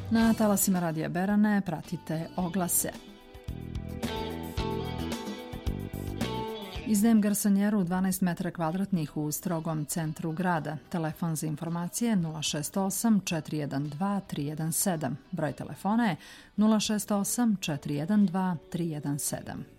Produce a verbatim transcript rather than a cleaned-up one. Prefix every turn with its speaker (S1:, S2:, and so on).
S1: Na talasima Radija Berane pratite oglase. Izdajem garsonjeru dvanaest metara kvadratnih u strogom centru grada. Telefon za informacije nula šest osam četiri jedan dva tri jedan sedam. Broj telefona je nula šest osam četiri jedan dva tri jedan sedam.